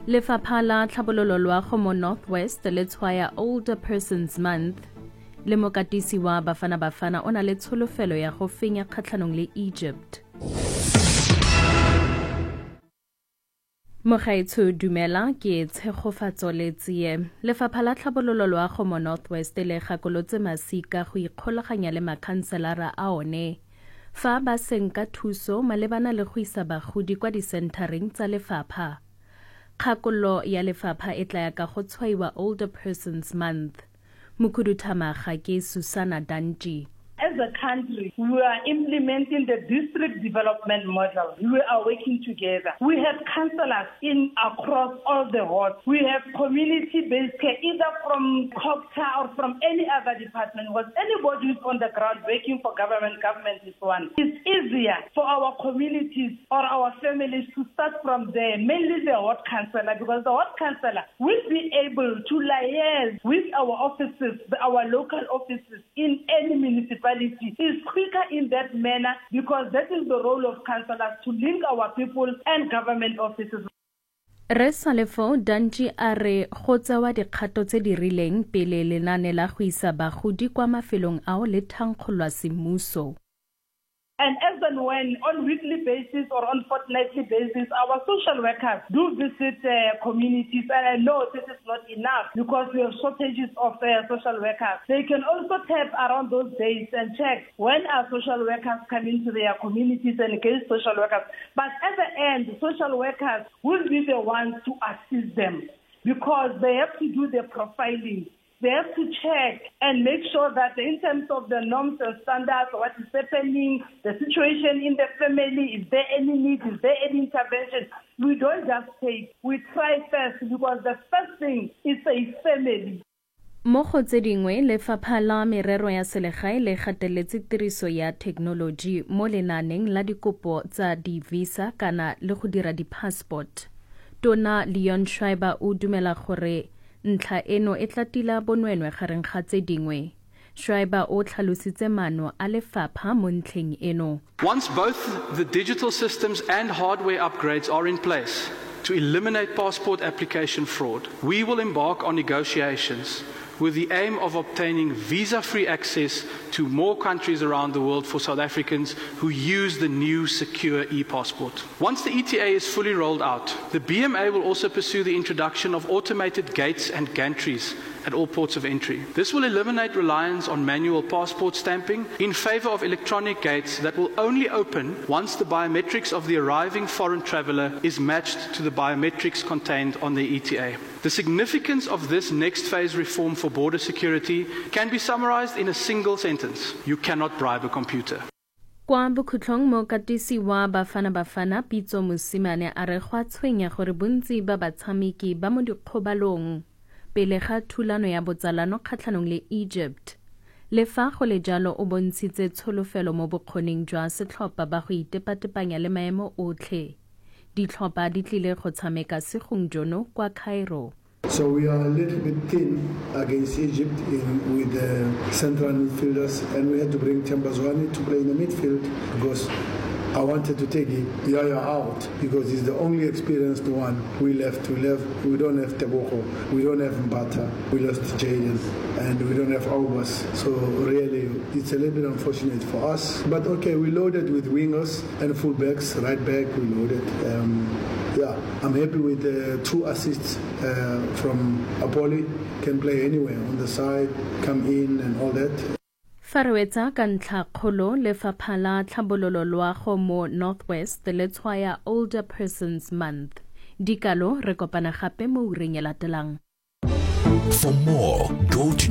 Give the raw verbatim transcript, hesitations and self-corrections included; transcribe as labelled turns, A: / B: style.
A: Lefapha la Tlhabololo Loago mo Northwest le tshwaya Older Persons Month. Le mokatisi wa Bafana Bafana o na le tsholofelo ya go fenya kgatlhanong le Egypt. Mogaetsho dumela ke tshegofatso le tsie. Lefapha la Tlhabololo Loago mo Northwest le gakolotse masika go ikgolaganya le makhanselara a one fa ba senka thuso malebana le go isa bagodi kwa disentareng tsa lefapha. Kgakolo ya lefapha e tla ya ka go tshwaiwa Older Persons Month. Mukhuduthamaga ke Susana Danji.
B: As a country, we are implementing the district development model. We are working together. We have councillors in across all the wards. We have community-based care, either from COPTA or from any other department. Because anybody who's on the ground working for government, government is one. It's easier for our communities or our families to start from there, mainly the ward councillor, because the ward councillor will be able to liaise with our offices, our local offices in any municipality. Is quicker in that manner because that is the role of councillors to link our people and government offices.
A: Re Salefo Danji a re go tsewa dikgato tse di rileng pele lenane la go isa bagodi kwa mafelong ao le thankgolwa semmuso.
B: And as and when, on weekly basis or on fortnightly basis, our social workers do visit uh, communities. And I know this is not enough because we have shortages of uh, social workers. They can also tap around those days and check when our social workers come into their communities and engage social workers. But at the end, social workers will be the ones to assist them because they have to do the profiling. They have to check and make sure that in terms of the norms and standards, what is happening, the situation in the family, is there any need, is there any intervention? We don't just take, we try first because the first thing is a family.
A: Mo go tse dingwe lefapha la merero ya selegae le gateletse tiriso ya technology mo lenaneng la dikopo tsa di-visa kana le go dira di-passport. Tona Leon Schreiber o dumela gore ntlha eno e tla tila bonwenwe gareng ga tse dingwe. Schreiber o tlhalositse maano a lefapha mo ntlheng eno.
C: Once both the digital systems and hardware upgrades are in place to eliminate passport application fraud, we will embark on negotiations with the aim of obtaining visa-free access to more countries around the world for South Africans who use the new secure e-passport. Once the E T A is fully rolled out, the B M A will also pursue the introduction of automated gates and gantries at all ports of entry. This will eliminate reliance on manual passport stamping in favor of electronic gates that will only open once the biometrics of the arriving foreign traveler is matched to the biometrics contained on the E T A. The significance of this next phase reform for border security can be summarized in a single sentence. You cannot bribe a computer.
A: Kwa bokhutlong mo katisi wa Bafana Bafana Pitso Mosimane a re go a tshwenya gore bontsi ba batshameki ba mo dikgobalong pele ga thulano ya botsalano kgatlhanong le Egypt. Le fa go le jalo o bontshitse tsholofelo mo bokgoning jwa setlhopha ba go itepatepanya le maemo otlhe. Ditlhopha di tlile go tshameka segong jono kwa Cairo.
D: So we are a little bit thin against Egypt in, with the central midfielders, and we had to bring Tembazwane to play in the midfield because I wanted to take Yaya out because he's the only experienced one. We left, we left, we don't have Teboko, we don't have Mbata, we lost Jaden, and we don't have Aubas. So really, it's a little bit unfortunate for us. But okay, we loaded with wingers and fullbacks, right back, we loaded. Um, yeah, I'm happy with the two assists uh, from Apoli. Can play anywhere, on the side, come in and all that.
A: Farwetsa ka ntlha kgolo lefapha la tlhabololo loago mo Northwest le tshwaya Older Persons Month. Dikalo re kopana gape mo ureng ya latelang.
E: For more, go to